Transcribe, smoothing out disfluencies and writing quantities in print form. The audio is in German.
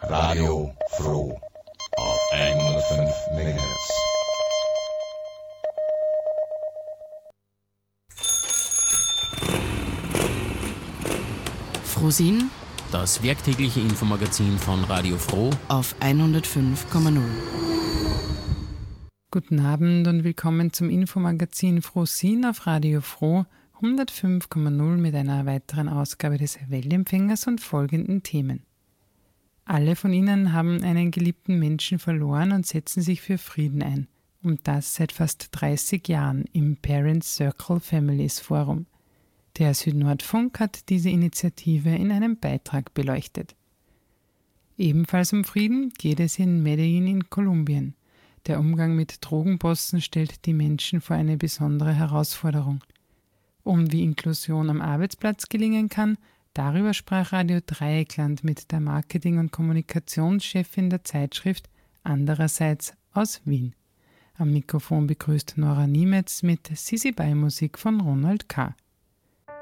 Radio Froh auf 105 MHz. Frohsinn, das werktägliche Infomagazin von Radio Froh auf 105,0. Guten Abend und willkommen zum Infomagazin Frohsinn auf Radio Froh 105,0 mit einer weiteren Ausgabe des Weltempfängers und folgenden Themen. Alle von Ihnen haben einen geliebten Menschen verloren und setzen sich für Frieden ein. Und das seit fast 30 Jahren im Parents Circle Families Forum. Der Südnordfunk hat diese Initiative in einem Beitrag beleuchtet. Ebenfalls um Frieden geht es in Medellin in Kolumbien. Der Umgang mit Drogenbossen stellt die Menschen vor eine besondere Herausforderung. Wie Inklusion am Arbeitsplatz gelingen kann, darüber sprach Radio Dreieckland mit der Marketing- und Kommunikationschefin der Zeitschrift Andererseits aus Wien. Am Mikrofon begrüßt Nora Niemetz mit Sisi Bei Musik von Ronald K.